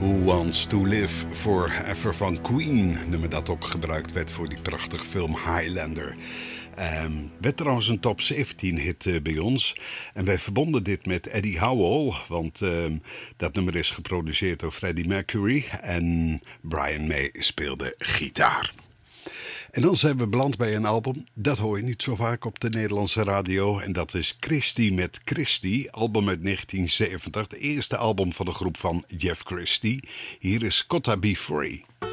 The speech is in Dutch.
Who Wants to Live Forever van Queen. Nummer dat ook gebruikt werd voor die prachtige film Highlander. Werd trouwens een top 17 hit bij ons. En wij verbonden dit met Eddie Howell. Want dat nummer is geproduceerd door Freddie Mercury. En Brian May speelde gitaar. En dan zijn we beland bij een album. Dat hoor je niet zo vaak op de Nederlandse radio. En dat is Christie met Christie. Album uit 1970. Het eerste album van de groep van Jeff Christie. Hier is Gotta Be Free.